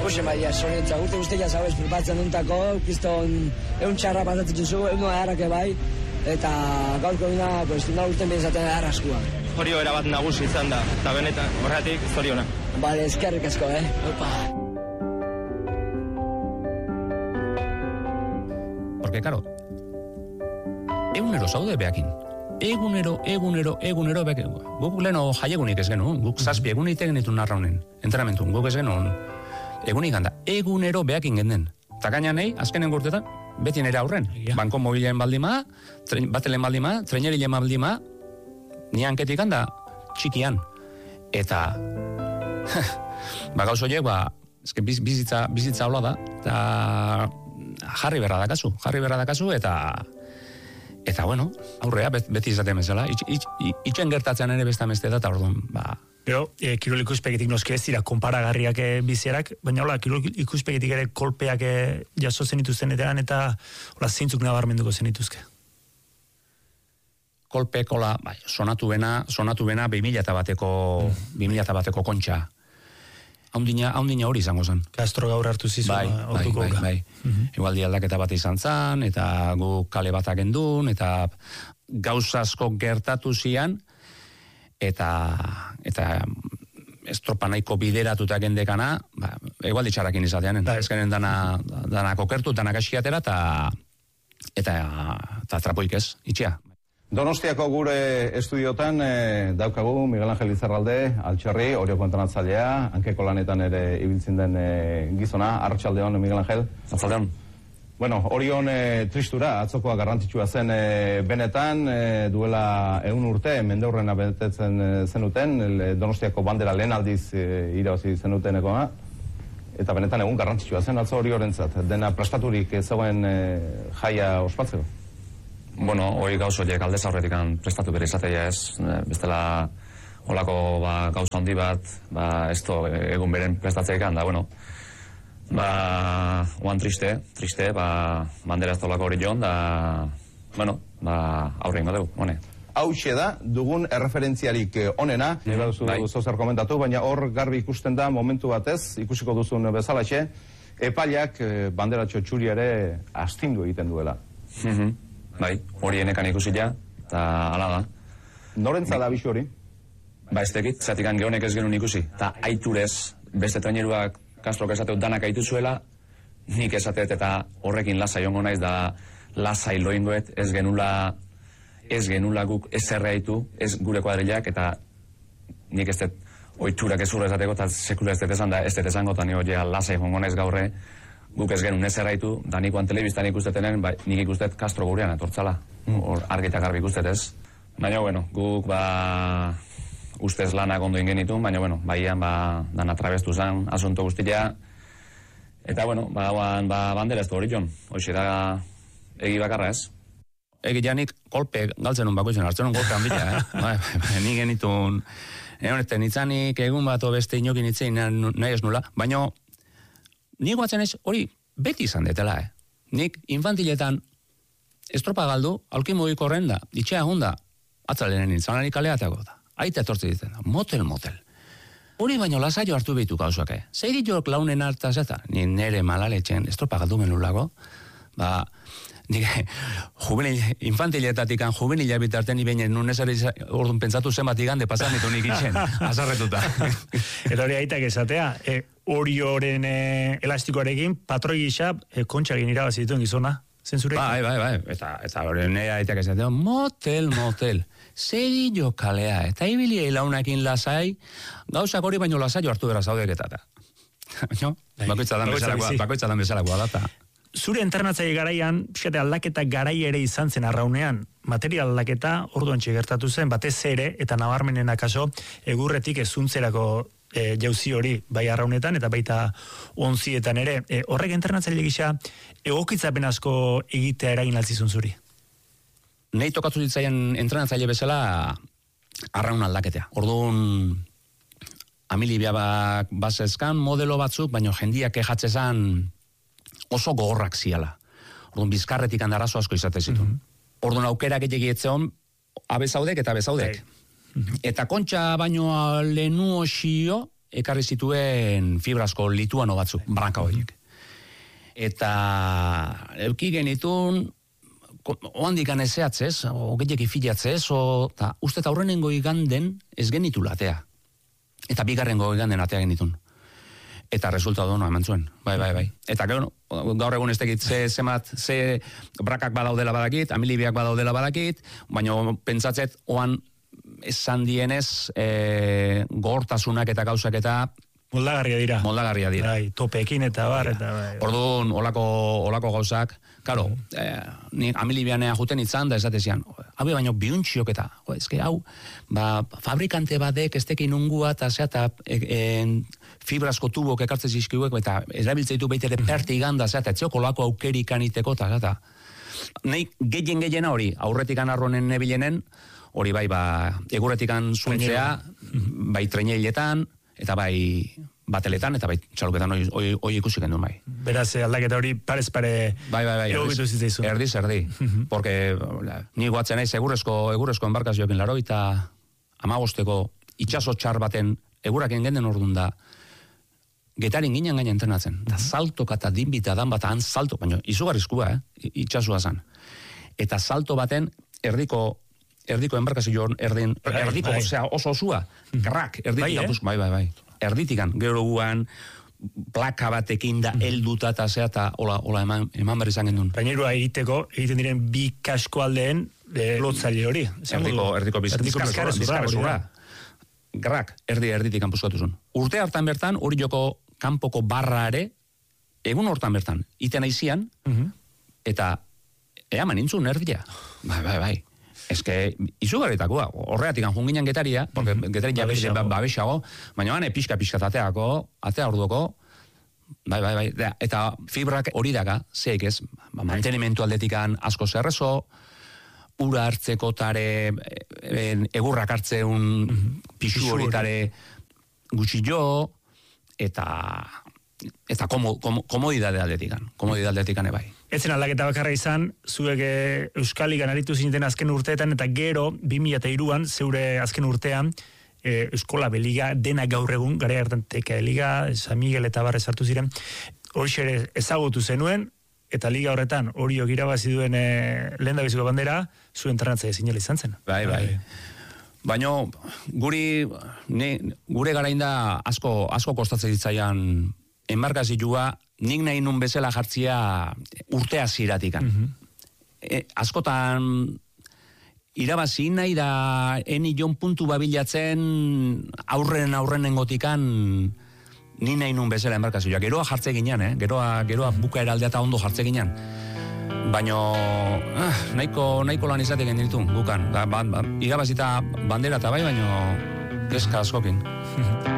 Jose Maria Sorentza, urte guztia zabez pripatzen duntako, kiston egun txarra pasatzen duzu, egun aharrak bai, eta gaurko eguna, pues, urten behizaten aharraskua. Horio erabat nagusi izan da, eta benetan, horretik, zoriona. Bale, eskerrik asko, Opa. Porque, claro, egunero zaude behakin. Egunero behakin. Guk leno jaiegunik ez genuen, guk zazpi egunik egenitu narraunen, entrenamentu, guk ez genuen egunik handa, egunero behakin genden. Eta gaina nahi, azkenen gurtetan, beti nire aurren. Banko mobilen baldima, batelen baldima, trainerile baldima, ni hanketik handa, txikian. Eta, gauz horiek, bizitza hola da, eta jarri berra dakazu, eta bueno, aurrea, beti izaten bezala, itxen gertatzen ere besta meste da, eta orduan, Pero, kirol ikuspegitik noski ez dira, konparagarriak biziarak, baina hola, kirol ikuspegitik ere kolpeak jaso zenituzten etean, eta hola, zeintzuk nabarmenduko zenituzke? Kolpekola, sonatu bena 2000 bateko kontxa. Haundina hori izango zen. Castro gaur hartu zizu. Bai. Igualdi aldaketa bat izan zen, eta gu kale batak endun, eta gauza asko gertatu zian, eta estropa nahiko bideratuta gendekana, igualdi txarrakin izatean, ezkenen dana kokertu, dana gaxiatera, eta trapoik ez, itxea. Donostiako gure estudiotan daukagu Miguel Angel Izarralde, Altxarri, Orioko entrenatzailea, hankeko lanetan ere ibiltzen den gizona. Arratsaldeon, Miguel Angel. Arratsaldeon. Bueno, Orion tristura, atzokoa garrantzitsua zen benetan, duela 100 urte, mendeurrena betetzen zenuten, Donostiako bandera lehen aldiz irabazi zenutenekoa, eta benetan egun garrantzitsua zen atzo Oriorentzat. Dena prestaturik zegoen jaia ospatzeko? Bueno, hori gauz horiek aldez aurretik prestatu bere izatea ez, bestela holako gauza handi bat, esto egun beren prestatzeekan da, bueno, oan triste, bandera ez dolako hori joan, da, bueno, aurre ingo dugu, hone. Hauxe da, dugun erreferentziarik onena, nire zozer komentatu, baina hor garbi ikusten da momentu batez, ikusiko duzun bezalaxe, epaileak banderatxo txuri ere astindu egiten duela. Bai, hori enekan ikusila, eta ala da. Norentza da bisu hori? Ez tekit, zatikan gehonek ez genuen ikusi. Eta aiturez, beste traineruak Kastrok esateu danak aitu zuela, nik esatet eta horrekin lasai ongo naiz, da lasai loingoet, ez genula guk ez zerreitu, ez gure kuadrilak, eta nik ez dut oiturak ez esateko, eta sekula ez dut esan da, ez dut esango, eta nio lasai ongo naiz gaurre, guk ez genuen ez zerraitu, da nikoan telebistan ikustetenen, nik ikustet Castro gurean etortzala. Hor argita garbi ikustet ez. Baina, bueno, guk ustez lanak ondo ingenitu, baina, bueno, baian dana trabestu zen, asunto guztia. Eta, bueno, bandera ez du hori joan. Hoxe da egi bakarra ez. Egi janik kolpe galtzen un bakoitzen, hartzen un golpe hanbila, Ni genitun, honetan itzanik egun bat beste inokin itzein nahi ez nula, baina nik guatzen ez hori beti izan detela, Nik infantiletan estropa galdu, aulkin mogiko horrenda, itxea hunda, atzalenen nintzanarik kaleatako da. Aita etortze ditzen da, motel. Hori baino lasaio hartu behitu gauzak, Zeiri jok launen hartaz eta, nire malaletxen estropa galdu menulago, nik infantiletatik juvenila bitarten ibeinen nun ezari orduan pentsatu zenbat igande pasamitu nik itxen, azarretuta. Eta hori aitak esatea, Orioren elastikoarekin patroi gisa kontxagin irabazi dituen gizona, zentzurek? Bai, eta hori aitak esatea, motel. Zeri jo kalea, eta ibiliei launakin lasai, gauzak hori baino lasaio hartu bera zaudeketata. Bakoitza dan bezalakoa data. Zure entrenatzaile garaian, aldaketa garai ere izan zen arraunean, material aldaketa orduan gertatu zen, batez ere, eta nabarmenen akaso, egurretik ezuntzerako jauzi hori, bai arraunetan, eta baita onzietan ere. Horrek entrenatzaile gisa, egokitzapen asko egitea eragin altzizun zuri? Nei tokatu ditzaien entrenatzaile bezala arraun aldaketea. Orduan, amilibia bazezkan modelo batzuk, baina jendiak kejatzezan oso gogorrak ziala. Orduan, bizkarretik handarazo asko izate zituen. Orduan, aukera gehiagi etzeon, abezaudek eta abezaudek. Eta kontxa baino lehenu osio, ekarri zituen fibrasko lituano batzuk, branka horiek. Eta euki genitun, oandikan ezeatzez, o gehiek ifilatzez, eta uste eta aurrenengo iganden ez genitu latea. Eta bigarrengo iganden atea genitun. Eta resultado no eman zuen. Bai. Eta gaur egun ez tekit ze brakak badaudela badakit, amilibiak badaudela badakit, baina pentsatzet oan esan dienez gogortasunak eta gauzak eta moldagarria dira. Bai, topekin eta bar, eta bai. Orduan, olako gauzak, karo, ni amilibianea juten itzan, da esatezian, hau baino biuntxiok eta, ezke hau, fabrikante badek ez tekin ungua, eta fibrasko tubok ekartzen zizkiuek, eta erabiltzeitu baitere perti ganda, eta etzioko lako aukerik aniteko, eta nahi gehiena hori, aurretik anarronen nebilenen, hori bai, egurretikan zuentzea, bai treneiletan, eta bai bateletan, eta bai txaluketan hoi ikusi gendun bai. Beraz, aldaketa hori parez pare egokitu zitzaizun. Erdi. Porque ni guatzen naiz egurrezko enbarkazioekin 85 itxaso txar baten eguraken genden ordun da Getarin ginen gaina entrenatzen. Da saltoka eta dinbita dan bat han salto, baina izugarrizkoa, itxasua zan. Eta salto baten erdiko enbarkazioan erdiko, osea, oso osua, grak, erditikan, bai. Erditikan, gero guan, plaka batekin da helduta eta zea, eta hola eman berri izan gendun. Gainerua egiten diren bi kasko aldeen lotzaile hori. Erdiko bizkarrezura. Grak, erditikan puskatu zuen. Urte hartan bertan, hori joko kanpoko barra ere, egun hortan bertan, iten aizian, eta eaman intzun erdia. Bai. Eske, izugarritakoa, horreatik anjun ginen Getaria, porque Getaria babexago, baina gane pixka atea orduko, bai, eta fibrak hori daga, zeik ez, mantenimentu aldetikan asko zerrezo, ura hartzeko tare, egurrak hartzeun pixu hori tare gutxi jo, eta komodidade aldetikan ebai. Etzen aldaketa bakarra izan, zuek Euskaligan aritu zineten azken urteetan, eta gero, 2003an, zeure azken urtean, Euskola Beliga dena gaur egun, gara hartan Teka Liga, San Miguel eta barre sartu ziren, hori ere ezagutu zenuen, eta liga horretan hori irabazi duen lehendabiziko bandera, zuen entrenatzaile zinela izan zen. Bai. Baina gure garainda asko kostatzen ditzaian enbarkazioa, nik nahi nun bezala jartzia urtea ziratikan. Askotan irabazi nahi da eni jon puntu babilatzen aurrenengotikan ni nahi nun bezala enbarkazioa. Geroa jartze ginen, geroa buka eraldea eta ondo jartze ginen. Baina nahiko lan izateken ditu bukan. Irabazita bandera eta bai, baina keska askokin.